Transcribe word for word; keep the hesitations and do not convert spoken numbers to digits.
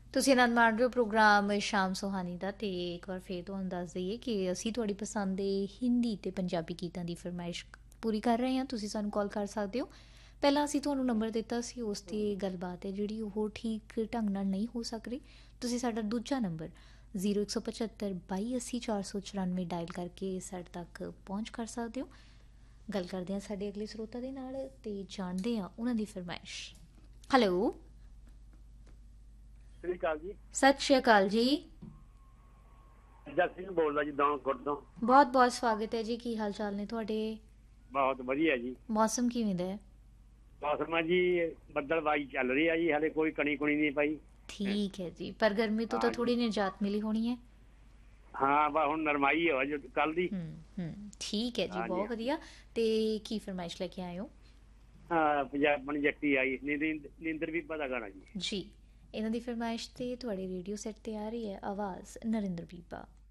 ਤੁਸੀਂ ਆਨੰਦ ਮਾਣ ਰਹੇ ਹੋ ਪ੍ਰੋਗਰਾਮ ਸ਼ਾਮ ਸੁਹਾਨੀ ਦਾ। ਤੇ ਇੱਕ ਵਾਰ ਫੇਰ ਤੁਹਾਨੂੰ ਦੱਸ ਦਈਏ ਕਿ ਅਸੀਂ ਤੁਹਾਡੀ ਪਸੰਦ ਦੇ ਹਿੰਦੀ ਤੇ ਪੰਜਾਬੀ ਗੀਤਾਂ ਦੀ ਫਰਮਾਇਸ਼ ਪੂਰੀ ਕਰ ਰਹੇ ਹਾਂ। ਤੁਸੀਂ ਸਾਨੂੰ ਕਾਲ ਕਰ ਸਕਦੇ ਹੋ। ਪਹਿਲਾਂ ਅਸੀਂ ਤੁਹਾਨੂੰ ਨੰਬਰ ਦਿੱਤਾ ਸੀ, ਉਸ ਦੀ ਗੱਲਬਾਤ ਹੈ ਜਿਹੜੀ ਉਹ ਠੀਕ ਢੰਗ ਨਾਲ ਨਹੀਂ ਹੋ ਸਕ ਰਹੀ। ਤੁਸੀਂ ਸਾਡਾ ਦੂਜਾ ਨੰਬਰ ਜ਼ੀਰੋ ਇੱਕ ਸੌ ਪਝੱਤਰ ਬਾਈ ਅੱਸੀ ਚਾਰ ਸੌ ਚੁਰਾਨਵੇਂ ਡਾਇਲ ਕਰਕੇ ਸਾਡੇ ਤੱਕ ਪਹੁੰਚ ਕਰ ਸਕਦੇ ਹੋ। ਗੱਲ ਕਰਦੇ ਹਾਂ ਸਾਡੇ ਅਗਲੇ ਸਰੋਤਾ ਦੇ ਨਾਲ ਤੇ ਜਾਣਦੇ ਹਾਂ ਉਹਨਾਂ ਦੀ ਫਰਮਾਇਸ਼। ਹੈਲੋ, ਸਤਿ ਸ਼੍ਰੀ ਅਕਾਲ ਜੀ। ਸਤਿ ਸ਼੍ਰੀ ਅਕਾਲ ਜੀ। ਜੱਸ ਸਿੰਘ ਬੋਲਦਾ ਜੀ, ਦਾਉਦਕੋਟ ਤੋਂ। ਬਹੁਤ ਬਹੁਤ ਸਵਾਗਤ ਹੈ ਜੀ। ਕੀ ਹਾਲ ਚਾਲ ਨੇ ਤੁਹਾਡੇ? ਬਹੁਤ ਵਧੀਆ ਜੀ। ਮੌਸਮ ਕਿਵੇਂ ਦਾ ਹੈ? ਮੌਸਮ ਆ ਜੀ, ਬੱਦਲਬਾਈ ਚੱਲ ਰਹੀ ਆ ਜੀ, ਹਾਲੇ ਕੋਈ ਕਣੀ ਕੁਣੀ ਨਹੀਂ ਪਈ। ਠੀਕ ਹੈ ਜੀ, ਪਰ ਗਰਮੀ ਤੋਂ ਤਾਂ ਹਾਂ ਜੀ, ਥੋੜੀ ਨਿਜਾਤ ਮਿਲੀ ਹੋਣੀ ਹੈ। ਹਾਂ ਬਸ ਹੁਣ ਨਰਮਾਈ ਹੋ ਜੋ ਕੱਲ ਦੀ। ਹੂੰ ਹੂੰ, ਠੀਕ ਹੈ ਜੀ, ਹਾਂਜੀ ਬਹੁਤ ਹਾਂ, ਵਧੀਆ। ਤੇ ਕੀ ਫਰਮਾਇਸ਼ ਲੈ ਕੇ ਆਏ ਹੋ? ਹਾਂ ਪੰਜਾਬਣ ਜੱਟੀ ਆਈ ਨੀਂਦ ਨੀਂਦਰ ਵੀ ਪਤਾ ਗਾਣਾ ਜੀ। ਜੀ, ਇਹਨਾਂ ਦੀ ਫਰਮਾਇਸ਼ ਤੇ ਤੁਹਾਡੇ ਰੇਡੀਓ ਸੈੱਟ ਤੇ ਆ ਰਹੀ ਹੈ ਆਵਾਜ਼ ਨਰਿੰਦਰ ਬੀਬਾ।